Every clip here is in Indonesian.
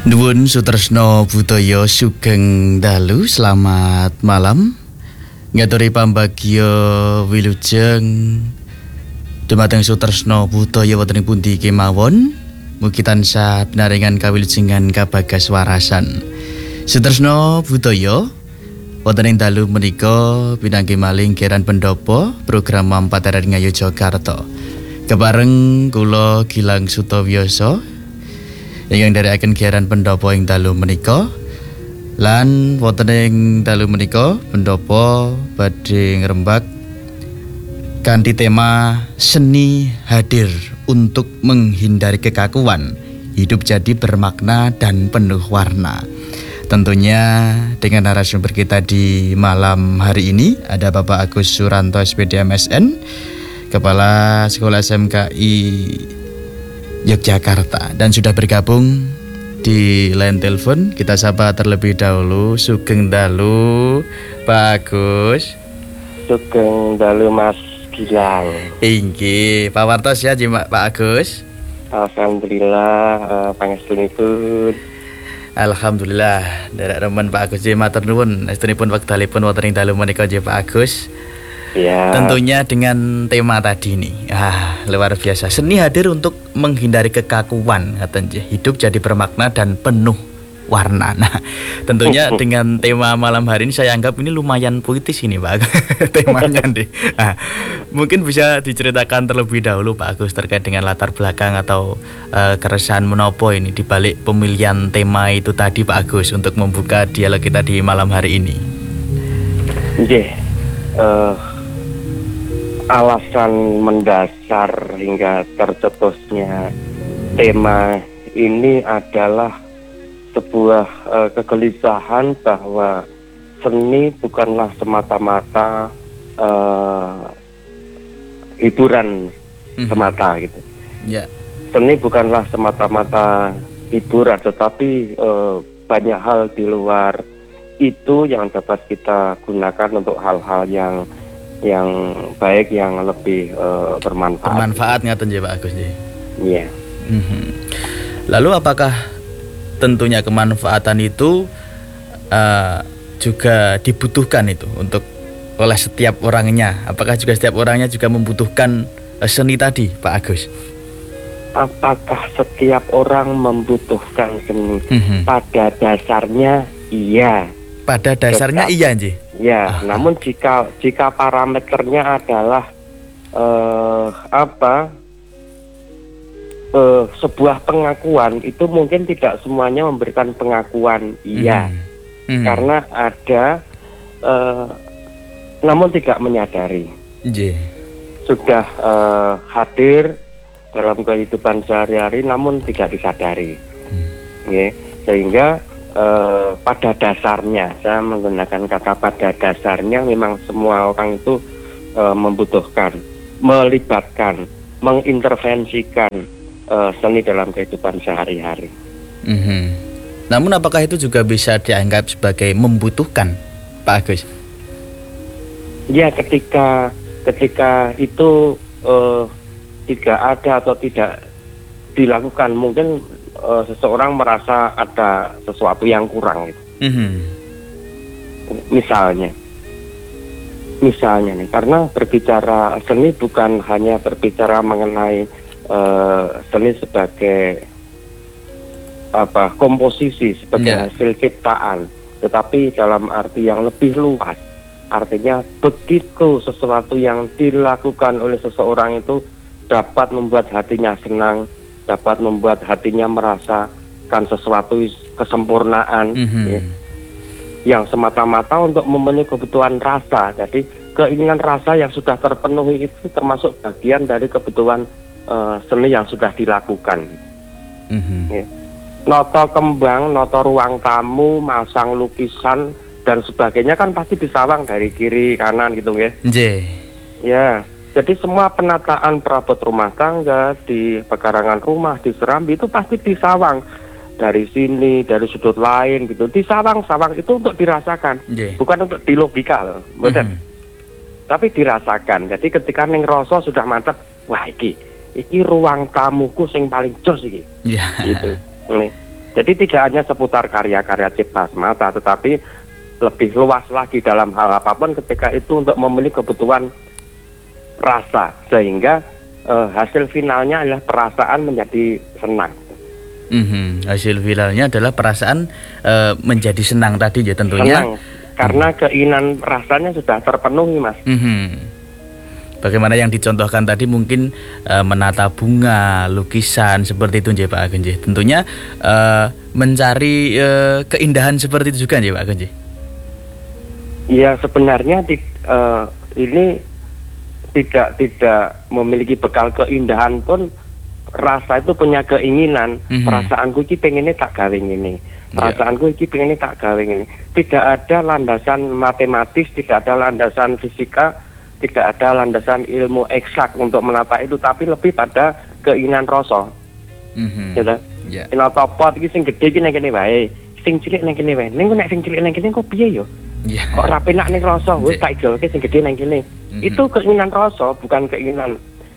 Nuwun Sutresno Budaya sugeng dalu, selamat malam. Ngaturi pambagya wilujeng dumateng Sutresno Budaya wonten ing pundi kemawon. Mugi tansah pinaringan kawilujengan kabagas warasan. Sutresno Budaya wonten ing dalu menika pinanggi maling keran pendopo program Mampateran Ngayu Jakarta. Kebareng kula Gilang Sutawiyoso yang nderekaken keran pendopo ing dalu menika. Lan wonten ing dalu menika pendopo badhe ngrembak kanthi tema seni hadir untuk menghindari kekakuan, hidup jadi bermakna dan penuh warna. Tentunya dengan narasumber kita di malam hari ini ada Bapak Agus Suranto SPD MSN, Kepala Sekolah SMKI Yogyakarta, dan sudah bergabung di line telepon. Kita sapa terlebih dahulu. Sugeng dalu Pak Agus. Sugeng dalu Mas Gilang. Inggih, Pak Wartos ya Pak Agus. Alhamdulillah, pangestunipun. Alhamdulillah, derek remen Pak Agus matur nuwun estunipun wekdalipun wonten ing dalu menika Pak Agus. Ya. Tentunya dengan tema tadi nih, luar biasa. Seni hadir untuk menghindari kekakuan, katanya. Hidup jadi bermakna dan penuh warna. Nah, tentunya dengan tema malam hari ini saya anggap ini lumayan puitis ini, Pak. Temanya nih. Nah, mungkin bisa diceritakan terlebih dahulu Pak Agus terkait dengan latar belakang atau keresahan menopo ini di balik pemilihan tema itu tadi Pak Agus untuk membuka dialog kita di malam hari ini. Alasan mendasar hingga tercetusnya tema ini adalah sebuah kegelisahan bahwa seni bukanlah semata-mata hiburan semata gitu. Ya. Seni bukanlah semata-mata hiburan, tetapi banyak hal di luar itu yang dapat kita gunakan untuk hal-hal yang baik, yang lebih bermanfaat. Bermanfaat ngaten nggih Pak Agus nggih. Iya. Lalu apakah tentunya kemanfaatan itu juga dibutuhkan itu untuk oleh setiap orangnya? Apakah juga setiap orangnya juga membutuhkan seni tadi, Pak Agus? Apakah setiap orang membutuhkan seni? Pada dasarnya iya. Pada dasarnya iya nggih. Ya, namun jika parameternya adalah sebuah pengakuan, itu mungkin tidak semuanya memberikan pengakuan iya. Karena ada namun tidak menyadari. Sudah hadir dalam kehidupan sehari-hari namun tidak disadari. Sehingga pada dasarnya, saya menggunakan kata pada dasarnya, memang semua orang itu membutuhkan, melibatkan, mengintervensikan seni dalam kehidupan sehari-hari. Namun apakah itu juga bisa dianggap sebagai membutuhkan, Pak Agus? Ya, ketika itu tidak ada atau tidak dilakukan, mungkin seseorang merasa ada sesuatu yang kurang gitu. Misalnya nih, karena berbicara seni bukan hanya berbicara mengenai seni sebagai komposisi, sebagai hasil ciptaan, tetapi dalam arti yang lebih luas. Artinya begitu sesuatu yang dilakukan oleh seseorang itu dapat membuat hatinya senang, dapat membuat hatinya merasakan sesuatu kesempurnaan, yang semata-mata untuk memenuhi kebutuhan rasa. Jadi keinginan rasa yang sudah terpenuhi itu termasuk bagian dari kebutuhan seni yang sudah dilakukan. Noto kembang, noto ruang tamu, masang lukisan dan sebagainya kan pasti disawang dari kiri kanan gitu ya. Ya. Jadi semua penataan perabot rumah tangga, di pekarangan rumah, di serambi itu pasti disawang dari sini, dari sudut lain gitu. Disawang-sawang itu untuk dirasakan, bukan untuk dilogika, betul. Tapi dirasakan. Jadi ketika ning rasa sudah mantap, wah iki ruang tamuku sing paling jos iki. Gitu. Jadi tidak hanya seputar karya-karya cipta semata, tetapi lebih luas lagi dalam hal apapun ketika itu untuk memenuhi kebutuhan rasa, sehingga hasil finalnya adalah perasaan menjadi senang. Hasil finalnya adalah perasaan menjadi senang tadi ya tentunya. Senang, karena keinginan rasanya sudah terpenuhi, Mas. Bagaimana yang dicontohkan tadi mungkin menata bunga, lukisan seperti itu nggih Pak Ageng nggih. Tentunya mencari keindahan seperti itu juga nggih Pak Ageng nggih. Ya sebenarnya ini tidak memiliki bekal keindahan pun, rasa itu punya keinginan. Perasaanku iki pengennya tak gawe ngene. Perasaanku iki pengennya tak gawe ngene. Tidak ada landasan matematis, tidak ada landasan fisika, tidak ada landasan ilmu eksak untuk menata itu, tapi lebih pada keinginan rasa. Gitu. Nata pot iki sing gedhe iki nang kene wae, sing cilik nang kene wae. Ning nek sing cilik nang kene kok piye yo? Kok ora penak ning rasa, wis tak idolke sing gedhe nang kene. Itu keinginan rasa, bukan keinginan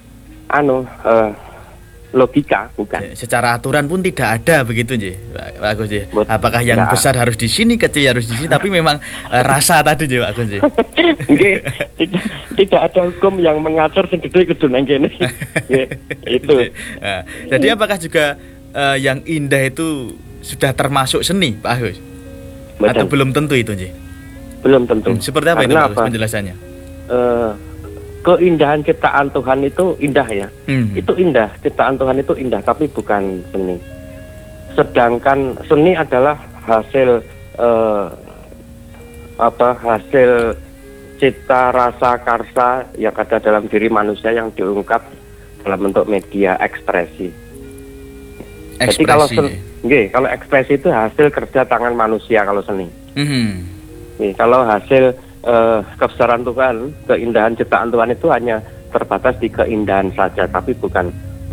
logika, bukan. Secara aturan pun tidak ada begitu nggih, Pak Agus nggih. Apakah yang besar harus di sini, kecil harus di sini, tapi memang rasa tadi nggih Pak Agus nggih. Nggih, tidak ada hukum yang mengatur sing gede kudu nang kene. Itu. Jadi apakah juga yang indah itu sudah termasuk seni, Pak Agus? Atau belum tentu itu nggih? Belum tentu. Seperti apa itu Pak penjelasannya? Keindahan ciptaan Tuhan itu indah ya. Itu indah, ciptaan Tuhan itu indah, tapi bukan seni. Sedangkan seni adalah hasil hasil cipta rasa karsa yang ada dalam diri manusia yang diungkap dalam bentuk media ekspresi. Jadi kalau kalau ekspresi itu hasil kerja tangan manusia kalau seni. Kalau hasil kebesaran Tuhan, keindahan ciptaan Tuhan itu hanya terbatas di keindahan saja, tapi bukan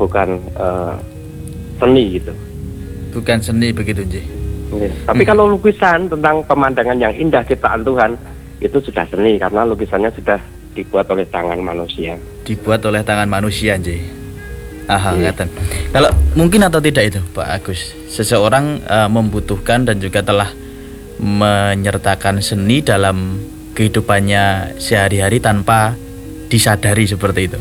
seni gitu. Bukan seni begitu nggih. Tapi kalau lukisan tentang pemandangan yang indah ciptaan Tuhan itu sudah seni, karena lukisannya sudah dibuat oleh tangan manusia. Dibuat oleh tangan manusia nggih. Ngaten. Kalau mungkin atau tidak itu Pak Agus, seseorang membutuhkan dan juga telah menyertakan seni dalam kehidupannya sehari-hari tanpa disadari seperti itu.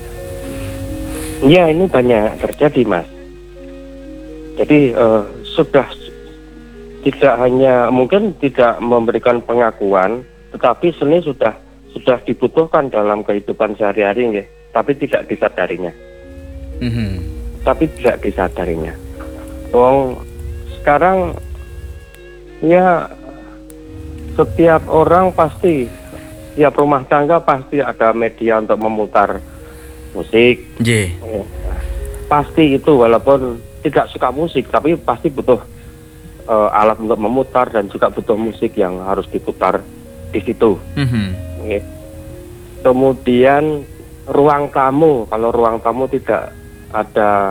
Ya, ini banyak terjadi, Mas. Jadi sudah tidak hanya mungkin tidak memberikan pengakuan, tetapi seni sudah dibutuhkan dalam kehidupan sehari-hari, nggih. Tapi tidak disadarinya. Tapi tidak disadarinya. Sekarang ya setiap orang pasti, setiap rumah tangga pasti ada media untuk memutar musik. Pasti itu, walaupun tidak suka musik, tapi pasti butuh alat untuk memutar dan juga butuh musik yang harus diputar di situ. Kemudian ruang tamu, kalau ruang tamu tidak ada